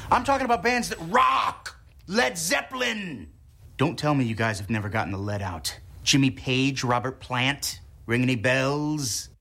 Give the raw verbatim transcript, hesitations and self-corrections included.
I'm talking about bands that rock. Led Zeppelin. Don't tell me you guys have never gotten the lead out. Jimmy Page, Robert Plant. Ring any bells?